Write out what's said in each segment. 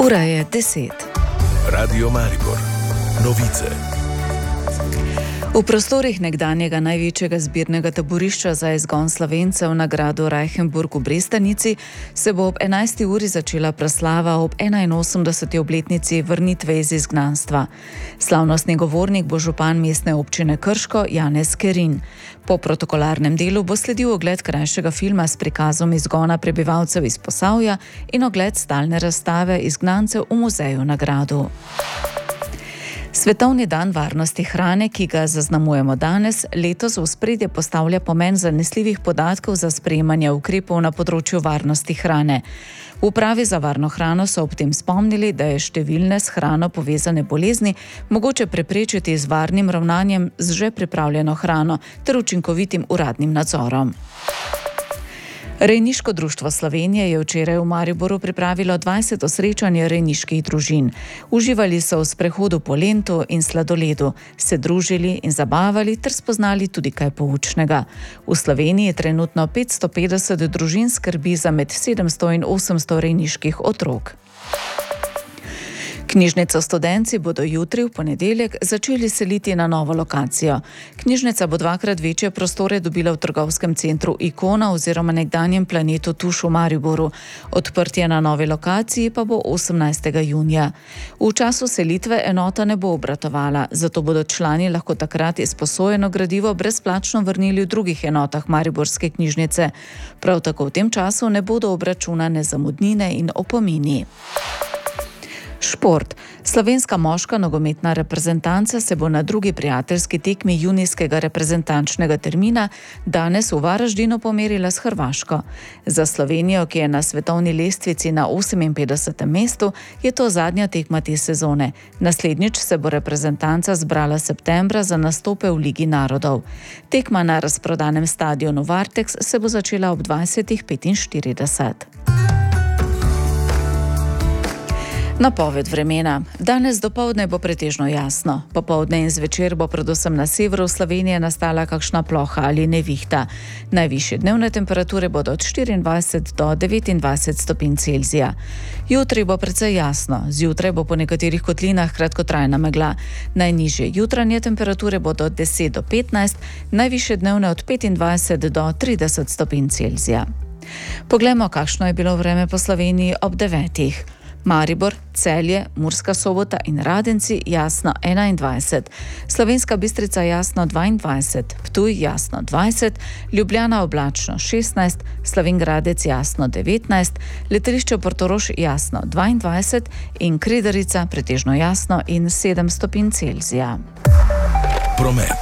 Ura je 10. Radio Maribor. Novice. V prostorih nekdanjega največjega zbirnega taborišča za izgon Slovencev na gradu Reichenburg v Brestanici se bo ob 11. uri začela proslava ob 81. obletnici vrnitve iz izgnanstva. Slavnostni govornik bo župan mestne občine Krško Janez Kerin. Po protokolarnem delu bo sledil ogled krajšega filma s prikazom izgona prebivalcev iz Posavja in ogled stalne razstave izgnancev v muzeju na gradu. Svetovni dan varnosti hrane, ki ga zaznamujemo danes, letos v ospredje postavlja pomen zanesljivih podatkov za sprejemanje ukrepov na področju varnosti hrane. V upravi za varno hrano so ob tem spomnili, da je številne s hrano povezane bolezni mogoče preprečiti z varnim ravnanjem z že pripravljeno hrano ter učinkovitim uradnim nadzorom. Rejniško društvo Slovenije je včeraj v Mariboru pripravilo 20. srečanje rejniških družin. Uživali so v sprehodu po Lentu in sladoledu, se družili in zabavali ter spoznali tudi kaj poučnega. V Sloveniji trenutno 550 družin skrbi za med 700 in 800 rejniških otrok. Knjižnico Studenci bodo jutri, v ponedeljek, začeli seliti na novo lokacijo. Knjižnica bo dvakrat večje prostore dobila v trgovskem centru Ikona oziroma nekdanjem Planetu Tuš v Mariboru. Odprtje na novi lokaciji pa bo 18. junija. V času selitve enota ne bo obratovala, zato bodo člani lahko takrat izposojeno gradivo brezplačno vrnili v drugih enotah mariborske knjižnice. Prav tako v tem času ne bodo obračunane zamudnine in opomini. Šport. Slovenska moška nogometna reprezentanca se bo na drugi prijateljski tekmi junijskega reprezentančnega termina danes v Varaždinu pomerila s Hrvaško. Za Slovenijo, ki je na svetovni lestvici na 58. mestu, je to zadnja tekma te sezone. Naslednjič se bo reprezentanca zbrala septembra za nastope v Ligi narodov. Tekma na razprodanem stadionu Varteks se bo začela ob 20:45. Napoved vremena. Danes dopoldne bo pretežno jasno. Popoldne in zvečer bo predvsem na severu Slovenije nastala kakšna ploha ali nevihta. Najvišje dnevne temperature bodo od 24 do 29 stopinj Celzija. Jutri bo precej jasno. Zjutraj bo po nekaterih kotlinah kratkotrajna megla. Najnižje jutranje temperature bodo od 10 do 15, najvišje dnevne od 25 do 30 stopinj Celzija. Poglejmo, kakšno je bilo vreme po Sloveniji ob 9. Maribor, Celje, Murska Sobota in Radenci jasno 21, Slovenska Bistrica jasno 22, Ptuj jasno 20, Ljubljana oblačno 16, Slovenj Gradec jasno 19, letališče Portorož jasno 22 in Kredarica pretežno jasno in 7 stopinj Celzija. Promet.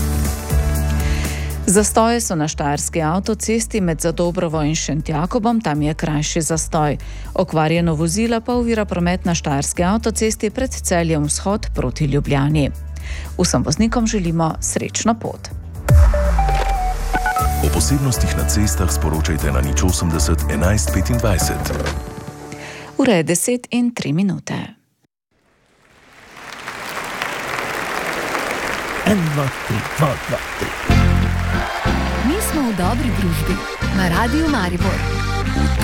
Zastoje so na štajerski avtocesti med Zadobrovo in Šentjakobom, tam je krajši zastoj. Okvarjeno vozila pa ovira promet na štajerski avtocesti pred Celjem vzhod proti Ljubljani. Vsem voznikom želimo srečno pot. O posebnostih na cestah sporočajte na 080 11 25. Ura je 10:03. 1, 2, 3, 2, 2, 3. Mi smo v dobri družbi na Radiu Maribor.